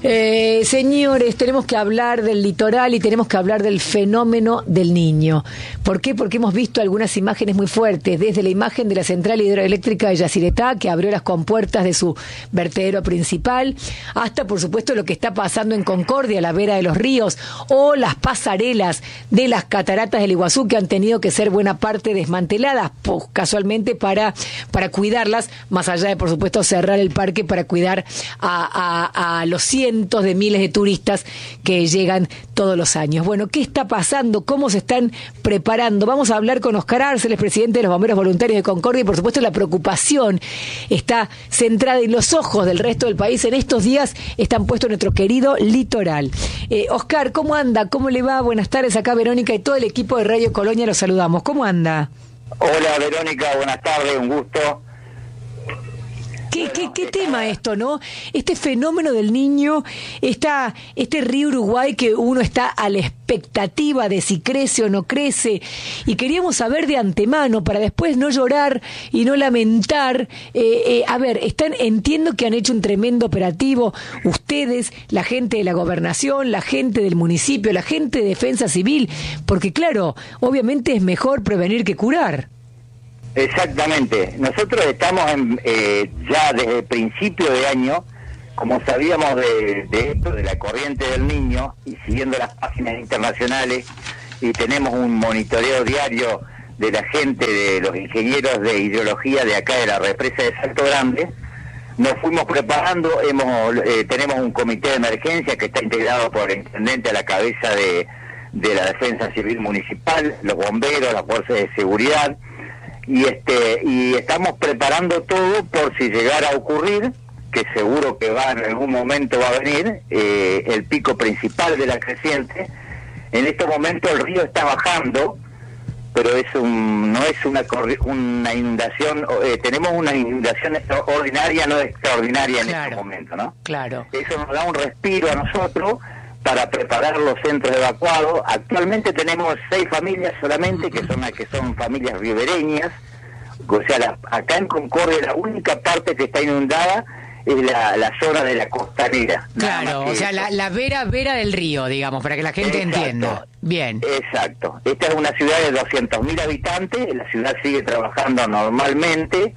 Señores, tenemos que hablar del litoral y tenemos que hablar del fenómeno del Niño. ¿Por qué? Porque hemos visto algunas imágenes muy fuertes, desde la imagen de la central hidroeléctrica de Yacyretá, que abrió las compuertas de su vertedero principal, hasta, por supuesto, lo que está pasando en Concordia, a la vera de los ríos, o las pasarelas de las cataratas del Iguazú, que han tenido que ser buena parte desmanteladas, pues, casualmente para cuidarlas, más allá de, por supuesto, cerrar el parque para cuidar a los cientos de miles de turistas que llegan todos los años. Bueno, ¿qué está pasando? ¿Cómo se están preparando? Vamos a hablar con Oscar Arceles, presidente de los Bomberos Voluntarios de Concordia, y por supuesto la preocupación está centrada en los ojos del resto del país. En estos días están puestos en nuestro querido litoral. Oscar, ¿cómo anda? ¿Cómo le va? Buenas tardes, acá Verónica y todo el equipo de Radio Colonia, los saludamos. ¿Cómo anda? Hola Verónica, buenas tardes, un gusto. ¿Qué tema esto, no? Este fenómeno del Niño, este río Uruguay que uno está a la expectativa de si crece o no crece, y queríamos saber de antemano para después no llorar y no lamentar. A ver, entiendo que han hecho un tremendo operativo ustedes, la gente de la gobernación, la gente del municipio, la gente de Defensa Civil, porque claro, obviamente es mejor prevenir que curar. Exactamente. Nosotros estamos ya desde principio de año, como sabíamos de esto, de la corriente del Niño, y siguiendo las páginas internacionales, y tenemos un monitoreo diario de la gente, de los ingenieros de hidrología de acá de la represa de Salto Grande, nos fuimos preparando. Tenemos un comité de emergencia que está integrado por el intendente a la cabeza de la Defensa Civil Municipal, los bomberos, las fuerzas de seguridad, y estamos preparando todo por si llegara a ocurrir, que seguro que en algún momento va a venir, el pico principal de la creciente. En este momento el río está bajando, pero no es una inundación, tenemos una inundación ordinaria, no extraordinaria en este momento, ¿no? Claro. Eso nos da un respiro a nosotros para preparar los centros evacuados. Actualmente tenemos 6 familias solamente, que son familias ribereñas. O sea, acá en Concordia la única parte que está inundada es la zona de la costanera. Claro, o sea, la vera del río, digamos, para que la gente entienda. Bien. Exacto. Esta es una ciudad de 200.000 habitantes, la ciudad sigue trabajando normalmente.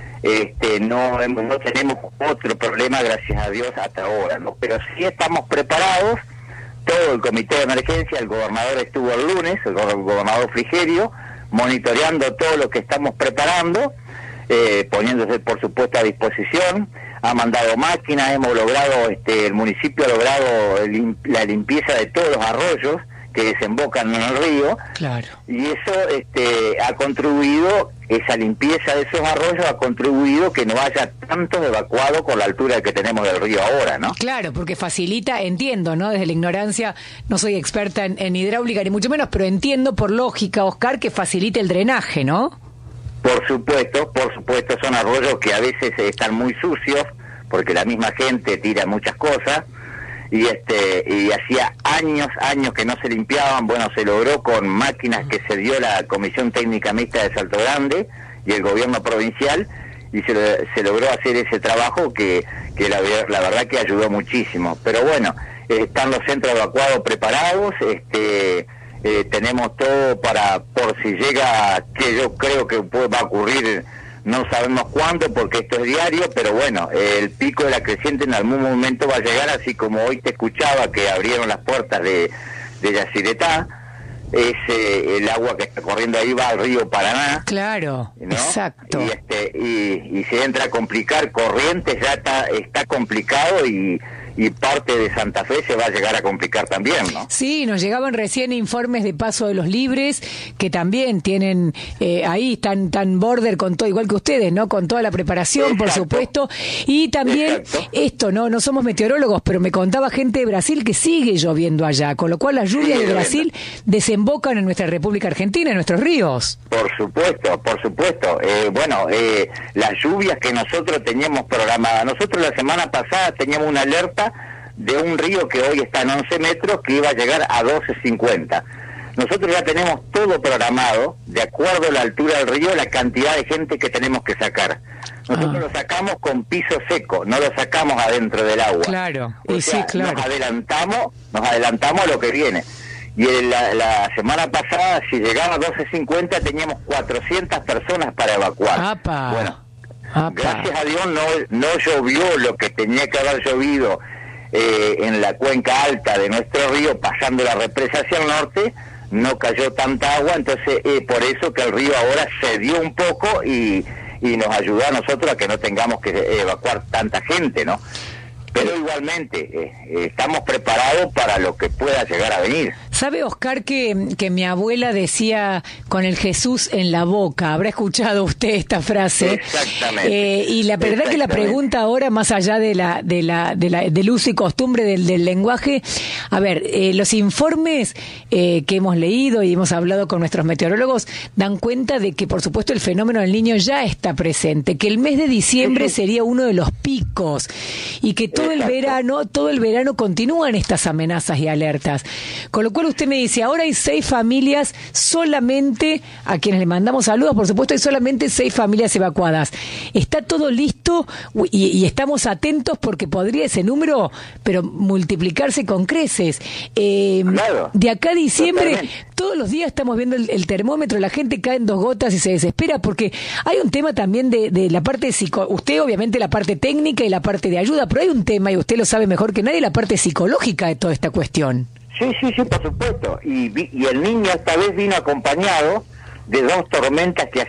No tenemos otro problema, gracias a Dios, hasta ahora, ¿no? Pero sí estamos preparados. Todo el comité de emergencia, el gobernador estuvo el lunes, el gobernador Frigerio, monitoreando todo lo que estamos preparando, poniéndose por supuesto a disposición. Ha mandado máquinas, el municipio ha logrado la limpieza de todos los arroyos que desembocan en el río. Claro. Y eso ha contribuido, esa limpieza de esos arroyos ha contribuido que no haya tantos evacuados con la altura que tenemos del río ahora, ¿no? Claro, porque facilita, entiendo, ¿no? Desde la ignorancia, no soy experta en hidráulica ni mucho menos, pero entiendo por lógica, Oscar, que facilita el drenaje, ¿no? Por supuesto, son arroyos que a veces están muy sucios, porque la misma gente tira muchas cosas, y hacía años que no se limpiaban. Bueno, se logró con máquinas que se dio la Comisión Técnica Mixta de Salto Grande y el gobierno provincial, y se logró hacer ese trabajo que la verdad que ayudó muchísimo. Pero bueno, están los centros evacuados preparados, tenemos todo por si llega, que yo creo que va a ocurrir, no sabemos cuándo, porque esto es diario, pero bueno, el pico de la creciente en algún momento va a llegar, así como hoy te escuchaba que abrieron las puertas de Yacyretá. El agua que está corriendo ahí va al río Paraná. Claro, ¿no? Exacto. Y se entra a complicar, Corrientes ya está complicado, y parte de Santa Fe se va a llegar a complicar también, ¿no? Sí, nos llegaban recién informes de Paso de los Libres, que también tienen, ahí están border con todo, igual que ustedes, ¿no? Con toda la preparación, por supuesto. Y también esto, no somos meteorólogos, pero me contaba gente de Brasil que sigue lloviendo allá, con lo cual las lluvias de Brasil desembocan en nuestra República Argentina, en nuestros ríos. Por supuesto. Las lluvias que nosotros teníamos programadas, nosotros la semana pasada teníamos una alerta de un río que hoy está en 11 metros, que iba a llegar a 12.50. Nosotros ya tenemos todo programado, de acuerdo a la altura del río, la cantidad de gente que tenemos que sacar. nosotros lo sacamos con piso seco, no lo sacamos adentro del agua. Claro, o sea, sí, claro. Nos adelantamos a lo que viene. Y la semana pasada, si llegaba a 12:50, teníamos 400 personas para evacuar. ¡Apa! Bueno, ¡apa! gracias a Dios no llovió lo que tenía que haber llovido en la cuenca alta de nuestro río, pasando la represa hacia el norte, no cayó tanta agua, entonces por eso que el río ahora cedió un poco y nos ayudó a nosotros a que no tengamos que evacuar tanta gente, ¿no? Pero igualmente estamos preparados para lo que pueda llegar a venir. ¿Sabe, Oscar, que mi abuela decía con el Jesús en la boca? ¿Habrá escuchado usted esta frase? Exactamente. Y la verdad que la pregunta ahora, más allá del uso y costumbre del lenguaje, a ver, los informes que hemos leído y hemos hablado con nuestros meteorólogos dan cuenta de que, por supuesto, el fenómeno del Niño ya está presente, que el mes de diciembre sería uno de los picos y que todo el verano continúan estas amenazas y alertas. Con lo cual usted me dice, ahora hay 6 familias solamente, a quienes le mandamos saludos, por supuesto hay solamente 6 familias evacuadas. ¿Está todo listo? Y estamos atentos porque podría ese número, pero multiplicarse con creces. Claro, de acá a diciembre, totalmente. Todos los días estamos viendo el termómetro, la gente cae en 2 gotas y se desespera, porque hay un tema también de la parte usted obviamente la parte técnica y la parte de ayuda, pero hay un tema, y usted lo sabe mejor que nadie, la parte psicológica de toda esta cuestión. Sí, por supuesto. Y el Niño esta vez vino acompañado de 2 tormentas que